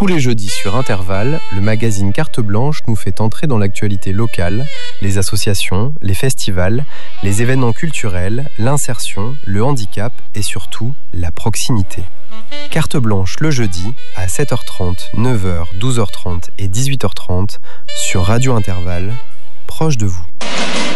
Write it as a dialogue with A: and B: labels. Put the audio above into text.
A: Tous les jeudis sur Intervalle, le magazine Carte Blanche nous fait entrer dans l'actualité locale, les associations, les festivals, les événements culturels, l'insertion, le handicap et surtout la proximité. Carte Blanche le jeudi à 7h30, 9h, 12h30 et 18h30 sur Radio Intervalle, proche de vous.